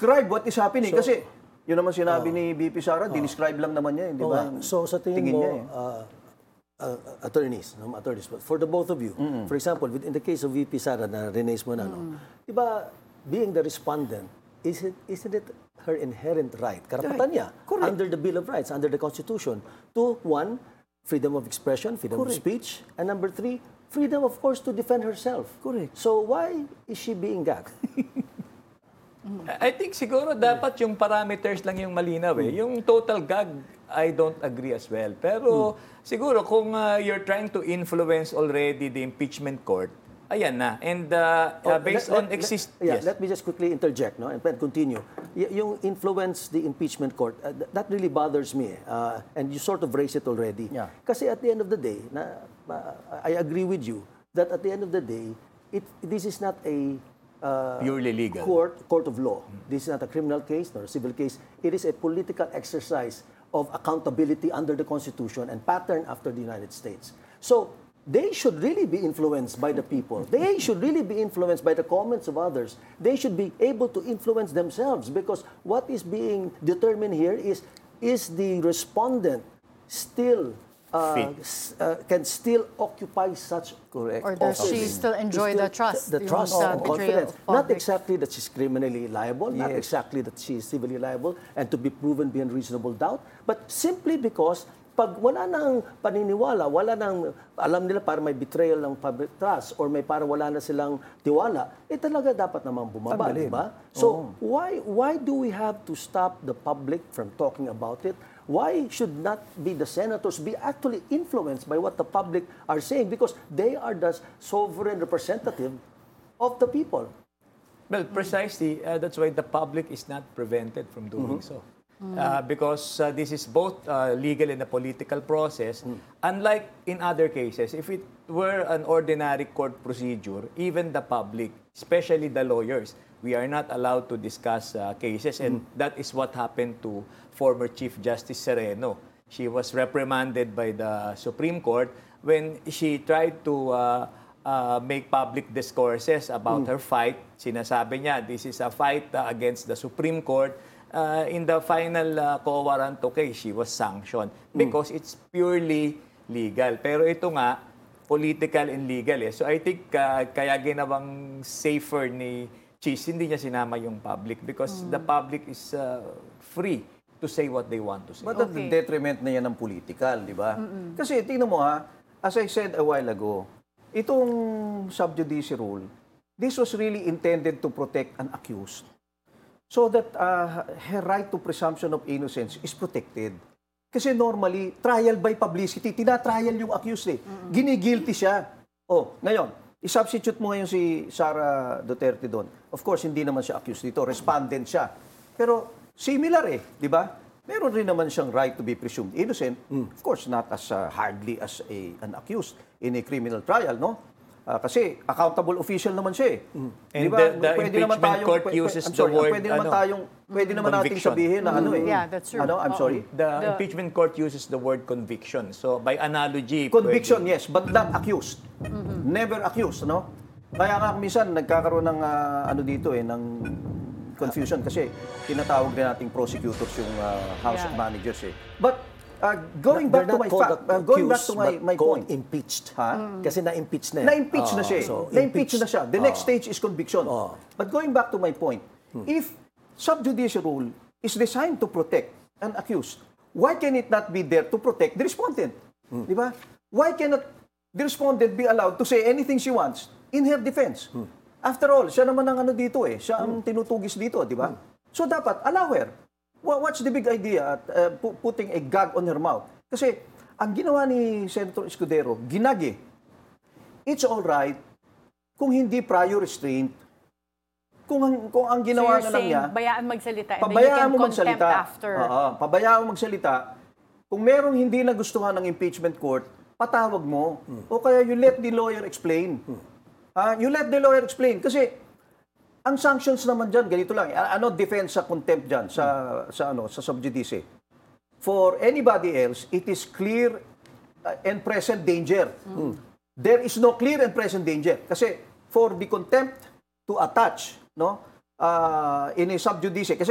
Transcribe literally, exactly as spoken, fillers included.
describe what is happening. So, kasi, yun naman sinabi uh, ni B P Sara, uh, dinescribe lang naman niya, di ba? Uh, so, sa tingin, tingin mo, niya, eh. uh, uh, attorneys, no, attorneys, but for the both of you, mm-hmm. for example, in the case of V P Sara na Renes mo na, mm-hmm. no, di ba, being the respondent, isn't, isn't it her inherent right, karapatan niya, right. under the Bill of Rights, under the Constitution, to, one, freedom of expression, freedom Correct. Of speech, and number three, freedom, of course, to defend herself. Correct. So why is she being gagged? I think siguro dapat yung parameters lang yung malinaw eh. Yung total gag, I don't agree as well. Pero hmm. siguro kung uh, you're trying to influence already the impeachment court, ayan na. And uh, oh, uh, based let, on let, exist... Let, yeah, yes. let me just quickly interject, no, and continue. Y yung influence the impeachment court, uh, th that really bothers me. Uh, and you sort of raised it already. Yeah. Kasi at the end of the day, na, uh, I agree with you that at the end of the day, it, this is not a uh, purely legal court, court of law. Mm. This is not a criminal case nor a civil case. It is a political exercise of accountability under the Constitution and pattern after the United States. So, they should really be influenced by the people. They should really be influenced by the comments of others. They should be able to influence themselves because what is being determined here is, is the respondent still uh, uh, can still occupy such correct or does office. she still enjoy still, the trust? The, the trust and confidence. Not exactly that she's criminally liable, yes. not exactly that she is civilly liable and to be proven beyond reasonable doubt, but simply because pag wala nang paniniwala, wala nang, alam nila para may betrayal ng public trust or may para wala na silang tiwala, eh talaga dapat naman bumaba, di ba? So, oh. why, why do we have to stop the public from talking about it? Why should not be the senators be actually influenced by what the public are saying? Because they are the sovereign representative of the people. Well, precisely, uh, that's why the public is not prevented from doing mm-hmm. so. Uh, because uh, this is both uh, legal and a political process. Mm. Unlike in other cases, if it were an ordinary court procedure, even the public, especially the lawyers, we are not allowed to discuss uh, cases. And mm. that is what happened to former Chief Justice Sereno. She was reprimanded by the Supreme Court when she tried to uh, uh, make public discourses about mm. her fight. Sinasabi niya, this is a fight uh, against the Supreme Court. Uh, in the final uh, Quo Warranto case, she was sanctioned because mm. it's purely legal. Pero ito nga, political and legal eh. So I think uh, kaya ginawang safer ni Cheese, hindi niya sinama yung public because mm. the public is uh, free to say what they want to say. But okay. the detriment na yan ng political, di ba? Mm-mm. Kasi tingnan mo ha, as I said a while ago, itong sub judice rule, this was really intended to protect an accused. So that uh, her right to presumption of innocence is protected. Kasi normally, trial by publicity, tina-trial yung accused eh. Mm-hmm. Ginigilty siya. Oh, ngayon, i-substitute mo ngayon si Sara Duterte doon. Of course, hindi naman siya accused dito. Respondent siya. Pero similar eh, di ba? Meron rin naman siyang right to be presumed innocent. Mm. Of course, not as uh, hardly as a, an accused in a criminal trial, no? Uh, kasi accountable official naman siya eh. Mm. And diba? the, the pwede impeachment tayong, court uses sorry, the word, pwede naman ano, tayong, pwede naman nating sabihin na mm. ano eh. Yeah, that's true. Ano, I'm sorry? The, the impeachment court uses the word conviction. So by analogy, conviction, pwede, yes, but not accused. Mm-hmm. Never accused, no? Kaya nga minsan nagkakaroon ng uh, ano dito eh, ng confusion kasi tinatawag din nating prosecutors yung uh, House yeah. of Managers eh. But Uh, going back to my fact, uh, going back to my, my point. Impeached. Ha? Mm. Kasi na-impeach na. Na-impeach uh, na siya. So, na-impeach na siya. The uh, next stage is conviction. Uh, But going back to my point, hmm. if sub-judice rule is designed to protect an accused, why can it not be there to protect the respondent? Hmm. Di ba? Why cannot the respondent be allowed to say anything she wants in her defense? Hmm. After all, siya naman ang ano dito eh. Siya ang hmm. tinutugis dito, di ba? Hmm. So dapat, allow her. What's the big idea at uh, putting a gag on her mouth? Kasi ang ginawa ni Senator Escudero, ginag eh. It's all right kung hindi prior restraint. Kung ang, kung ang ginawa so na lang niya, bayaan magsalita and pabayaan then you can mo magsalita after. Oo, pabayaan mo magsalita. Kung merong hindi nagustuhan ng impeachment court, patawag mo. Hmm. O kaya you let the lawyer explain. Hmm. Uh, you let the lawyer explain. Kasi ang sanctions naman dyan, ganito lang. Ano defense sa contempt dyan, sa, sa, ano, sa sub-judice? For anybody else, it is clear uh, and present danger. Mm. There is no clear and present danger. Kasi for the contempt to attach, no, uh, in a sub judice, kasi